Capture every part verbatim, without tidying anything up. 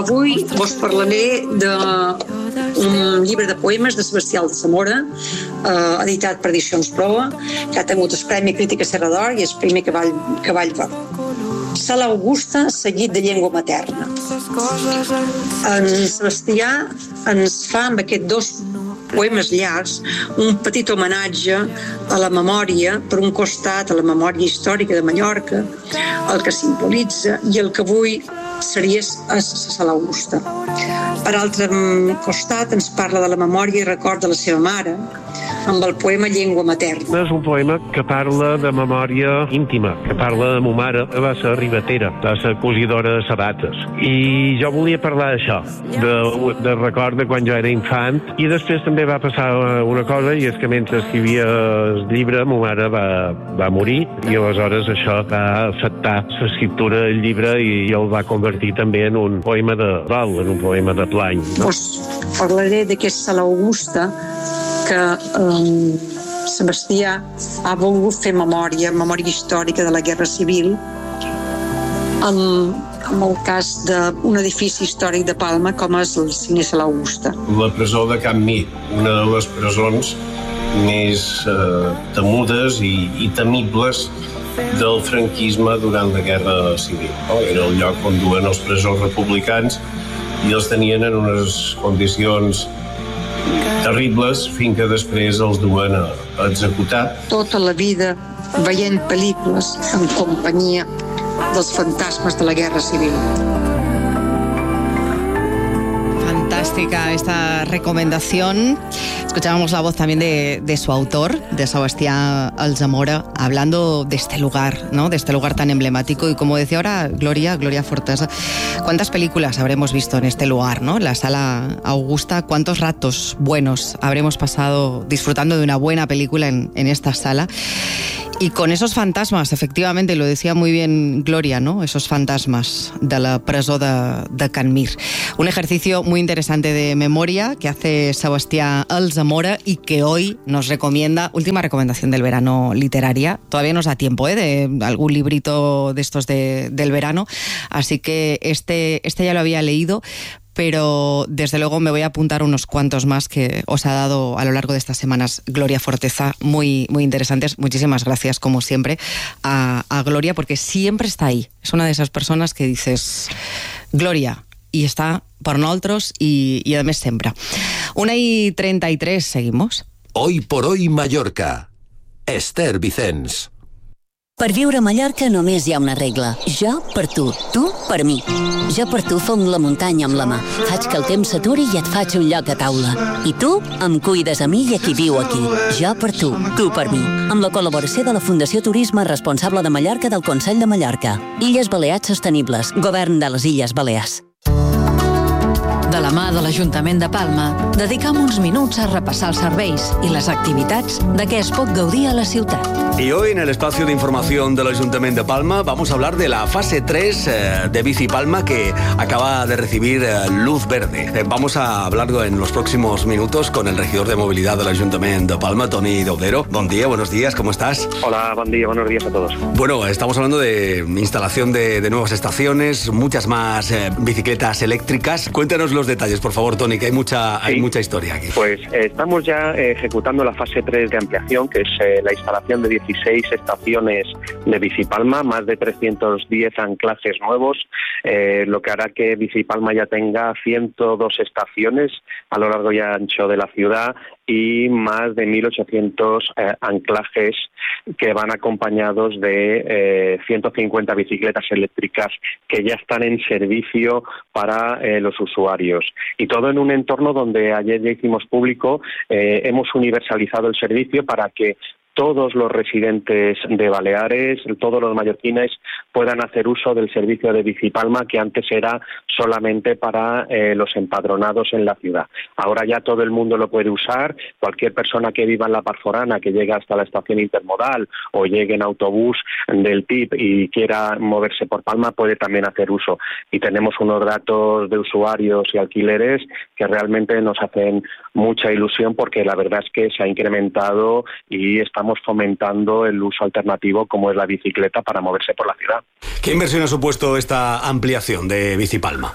Avui vos parlaré d'un llibre de poemes de Sebastià Alsamora, eh, editat per Edicions Proa, que ha tingut el Premi Crítica Serra d'Or i el primer Cavall, Cavall Verd. Sala Augusta, seguit de llengua materna. En Sebastià ens fa amb aquests dos poemes llargs un petit homenatge a la memòria, per un costat a la memòria històrica de Mallorca, el que simbolitza, i el que avui seria a la Sala Augusta. Per altre costat ens parla de la memòria i record de la seva mare, amb el poema Llengua Materna. És un poema que parla de memòria íntima, que parla de ma mare, que va ser ribatera, va ser cosidora de sabates. I jo volia parlar d'això, de, de record de quan jo era infant, i després també va passar una cosa, i és que mentre escrivia el llibre, ma mare va, va morir, i aleshores això va afectar l'escriptura del llibre i el va convertir també en un poema de dol, en un poema de plany. No? Us parlaré d'aquesta Sala Augusta, que eh, Sebastià ha volgut fer memòria, memòria històrica de la Guerra Civil, amb, amb el cas d'un edifici històric de Palma com és el Cine Sala Augusta. La presó de Can Mir, una de les presons més eh, temudes i, i temibles del franquisme durant la Guerra Civil. No? Era el lloc on duen els presors republicans i els tenien en unes condicions terribles fins que després els duen a, a executar. Tota la vida veient pel·lícules en companyia dels fantasmes de la Guerra Civil. Fantástica esta recomendación. Escuchábamos la voz también de, de su autor, de Sebastià Alsamora, hablando de este lugar, ¿no? De este lugar tan emblemático. Y como decía ahora Gloria, Gloria Fortesa, ¿cuántas películas habremos visto en este lugar, ¿no? La Sala Augusta, ¿cuántos ratos buenos habremos pasado disfrutando de una buena película en, en esta sala? Y con esos fantasmas, efectivamente, lo decía muy bien Gloria, ¿no? Esos fantasmas de la presó de, de Can Mir. Un ejercicio muy interesante de memoria que hace Sebastià Alsamora y que hoy nos recomienda, última recomendación del verano literaria. Todavía nos da tiempo, ¿eh? De algún librito de estos de, del verano. Así que este, este ya lo había leído, pero desde luego me voy a apuntar unos cuantos más que os ha dado a lo largo de estas semanas Gloria Forteza, muy, muy interesantes. Muchísimas gracias, como siempre, a, a Gloria, porque siempre está ahí. Es una de esas personas que dices, Gloria, y está por nosotros y, y además siempre. Una y treinta y tres, seguimos. Hoy por hoy Mallorca. Esther Vicens. Per viure a Mallorca només hi ha una regla. Jo per tu, tu per mi. Jo per tu fong la muntanya amb la mà. Faig que el temps s'aturi i et faig un lloc a taula. I tu em cuides a mi i a qui viu aquí. Jo per tu, tu per mi. Amb la col·laboració de la Fundació Turisme Responsable de Mallorca del Consell de Mallorca. Illes Balears Sostenibles. Govern de les Illes Balears. De la mà de l'Ajuntament de Palma, dedicam uns minuts a repassar els serveis i les activitats de què es pot gaudir a la ciutat. Y hoy en el espacio de información del Ayuntamiento de Palma vamos a hablar de la fase tres eh, de Bici Palma que acaba de recibir eh, luz verde. Eh, vamos a hablarlo en los próximos minutos con el regidor de movilidad del Ayuntamiento de Palma, Toni Daudero. Buen día, buenos días, ¿cómo estás? Hola, buen día, buenos días a todos. Bueno, estamos hablando de instalación de, de nuevas estaciones, muchas más eh, bicicletas eléctricas. Cuéntanos los detalles, por favor, Toni, que hay mucha, sí. hay mucha historia aquí. Pues eh, estamos ya eh, ejecutando la fase tres de ampliación, que es eh, la instalación de dieciséis estaciones de Bicipalma, más de trescientos diez anclajes nuevos, eh, lo que hará que Bicipalma ya tenga ciento dos estaciones a lo largo y ancho de la ciudad y más de mil ochocientos eh, anclajes que van acompañados de eh, ciento cincuenta bicicletas eléctricas que ya están en servicio para eh, los usuarios. Y todo en un entorno donde ayer ya hicimos público, eh, hemos universalizado el servicio para que todos los residentes de Baleares, todos los mallorquines puedan hacer uso del servicio de Bicipalma, que antes era solamente para eh, los empadronados en la ciudad. Ahora ya todo el mundo lo puede usar. Cualquier persona que viva en la Parforana, que llegue hasta la estación intermodal o llegue en autobús del T I P y quiera moverse por Palma, puede también hacer uso. Y tenemos unos datos de usuarios y alquileres que realmente nos hacen mucha ilusión, porque la verdad es que se ha incrementado y estamos fomentando el uso alternativo como es la bicicleta para moverse por la ciudad. ¿Qué inversión ha supuesto esta ampliación de Bicipalma?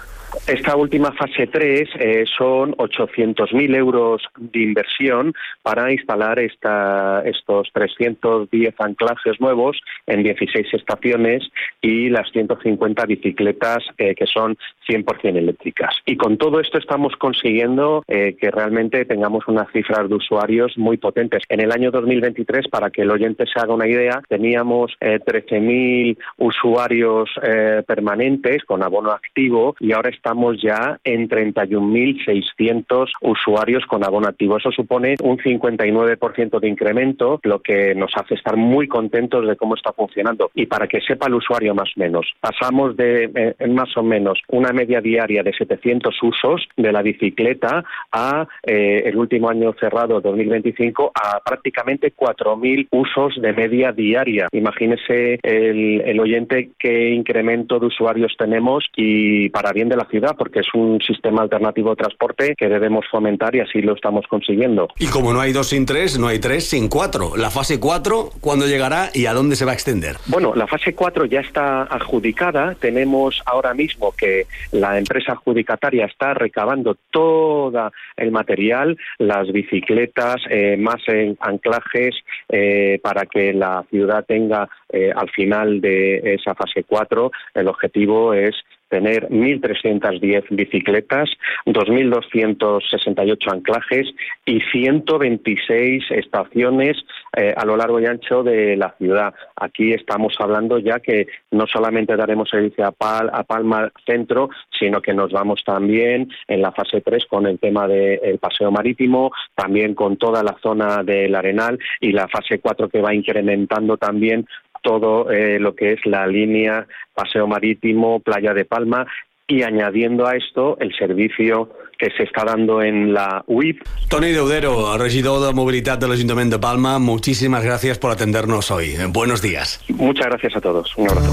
Esta última fase tres eh, son ochocientos mil euros de inversión para instalar esta, estos trescientos diez anclajes nuevos en dieciséis estaciones y las ciento cincuenta bicicletas eh, que son cien por ciento eléctricas. Y con todo esto estamos consiguiendo eh, que realmente tengamos unas cifras de usuarios muy potentes. En el año dos mil veintitrés, para que el oyente se haga una idea, teníamos eh, trece mil usuarios eh, permanentes con abono activo y ahora estamos ya en treinta y un mil seiscientos usuarios con abono activo. Eso supone un cincuenta y nueve por ciento de incremento, lo que nos hace estar muy contentos de cómo está funcionando. Y para que sepa el usuario más o menos, pasamos de eh, en más o menos una media diaria de setecientos usos de la bicicleta a eh, el último año cerrado, dos mil veinticinco, a prácticamente cuatro mil usos de media diaria. Imagínese el, el oyente qué incremento de usuarios tenemos y para bien de la ciudad, porque es un sistema alternativo de transporte que debemos fomentar y así lo estamos consiguiendo. Y como no hay dos sin tres, no hay tres sin cuatro. La fase cuatro, ¿cuándo llegará y a dónde se va a extender? Bueno, la fase cuatro ya está adjudicada. Tenemos ahora mismo que la empresa adjudicataria está recabando todo el material, las bicicletas, eh, más en anclajes, eh, para que la ciudad tenga eh, al final de esa fase cuatro, el objetivo es tener mil trescientas diez bicicletas, dos mil doscientos sesenta y ocho anclajes y ciento veintiséis estaciones eh, a lo largo y ancho de la ciudad. Aquí estamos hablando ya que no solamente daremos servicio a, Pal, a Palma Centro, sino que nos vamos también en la fase tres con el tema del paseo marítimo, también con toda la zona del Arenal y la fase cuatro que va incrementando también todo eh, lo que es la línea paseo marítimo, Playa de Palma y añadiendo a esto el servicio que se está dando en la U I P. Toni Deudero, regidor de Mobilitat de l'Ajuntament de Palma, muchísimas gracias por atendernos hoy. Buenos días. Muchas gracias a todos. Un abrazo.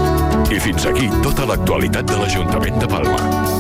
I fins aquí tota l'actualitat de l'Ajuntament de Palma.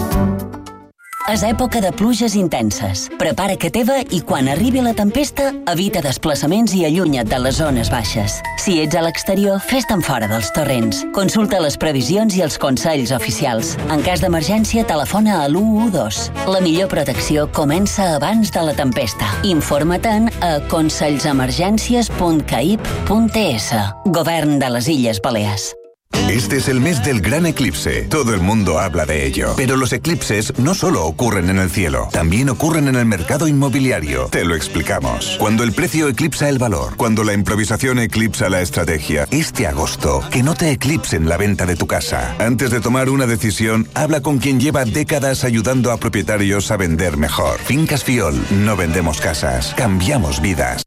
És època de pluges intenses. Prepara que teva i quan arribi la tempesta, evita desplaçaments i allunya't de les zones baixes. Si ets a l'exterior, fes-te'n fora dels torrents. Consulta les previsions i els consells oficials. En cas d'emergència, telefona a l'u u dos. La millor protecció comença abans de la tempesta. Informa-te'n a consellsemergències punt caip punt es. Govern de les Illes Balears. Este es el mes del gran eclipse. Todo el mundo habla de ello. Pero los eclipses no solo ocurren en el cielo, también ocurren en el mercado inmobiliario. Te lo explicamos. Cuando el precio eclipsa el valor, cuando la improvisación eclipsa la estrategia. Este agosto, que no te eclipsen la venta de tu casa. Antes de tomar una decisión, habla con quien lleva décadas ayudando a propietarios a vender mejor. Fincas Fiol, no vendemos casas, cambiamos vidas.